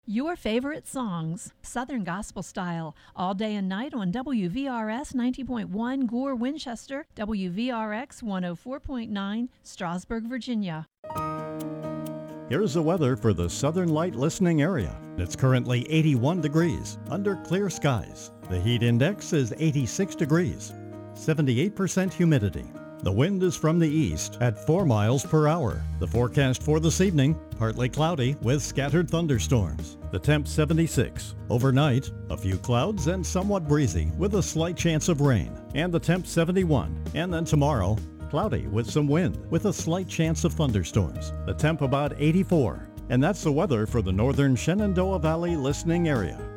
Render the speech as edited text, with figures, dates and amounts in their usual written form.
Your favorite songs, Southern Gospel Style, all day and night on WVRS 90.1 Gore, Winchester, WVRX 104.9 Strasburg, Virginia. Here's the weather for the Southern Light listening area. It's currently 81 degrees under clear skies. The heat index is 86 degrees, 78% humidity. The wind is from the east at 4 miles per hour. The forecast for this evening, partly cloudy with scattered thunderstorms. The temp 76. Overnight, a few clouds and somewhat breezy with a slight chance of rain. And the temp 71. And then tomorrow, cloudy with some wind with a slight chance of thunderstorms. The temp about 84. And that's the weather for the northern Shenandoah Valley listening area.